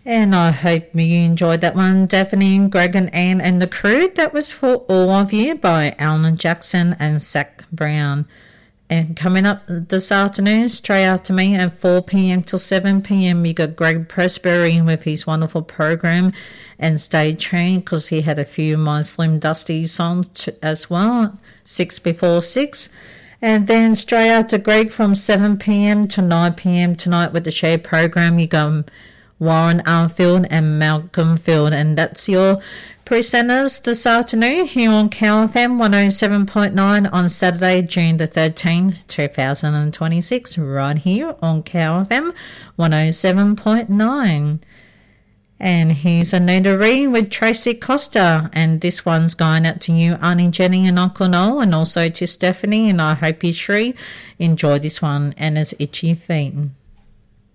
And I hope you enjoyed that one, Daphne, Greg and Anne and the crew. That was For All of You by Alan Jackson and Zach Brown. And coming up this afternoon, straight after me at 4 p.m. till 7 p.m, you got Greg Presbury with his wonderful program. And stay tuned because he had a few of my Slim Dusties on as well, 6 before 6. And then straight after Greg from 7 p.m. to 9 p.m. tonight with the share program, you got Warren Armfield and Malcolm Field. And that's your presenters this afternoon here on Cow FM 107.9 on Saturday, June the 13th, 2026, right here on Cow FM 107.9. And here's Anita Ree with Tracy Costa, and this one's going out to you, Auntie Jenny and Uncle Noel, and also to Stephanie, and I hope you three enjoy this one, and it's Itchy Feet.